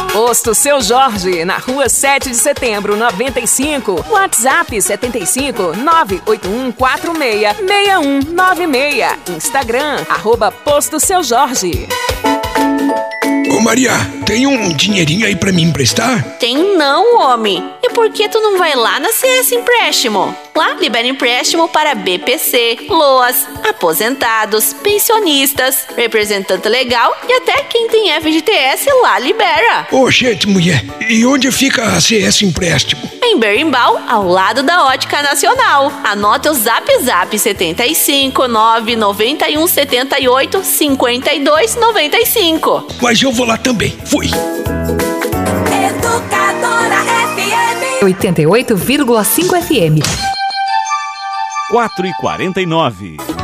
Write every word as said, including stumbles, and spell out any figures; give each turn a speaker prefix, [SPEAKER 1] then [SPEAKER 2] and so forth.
[SPEAKER 1] Posto Seu Jorge, na rua sete de setembro, noventa e cinco. WhatsApp setenta e cinco, nove oito um quatro seis, seis um nove seis. Instagram, arroba Posto Seu Jorge.
[SPEAKER 2] Ô Maria, tem um dinheirinho aí pra me emprestar?
[SPEAKER 3] Tem não, homem. E por que tu não vai lá na C S Empréstimo? Lá libera empréstimo para B P C, Loas, aposentados, pensionistas, representante legal e até quem tem F G T S lá libera.
[SPEAKER 2] Ô, gente, mulher, e onde fica a C S Empréstimo?
[SPEAKER 3] Em Berimbau, ao lado da Ótica Nacional. Anota o zap zap setenta e cinco, nove nove um sete oito, cinco dois nove cinco.
[SPEAKER 2] Mas eu vou lá também. Fui.
[SPEAKER 4] Educadora F M
[SPEAKER 1] oitenta e oito vírgula cinco F M.
[SPEAKER 5] quatro e quarenta e nove.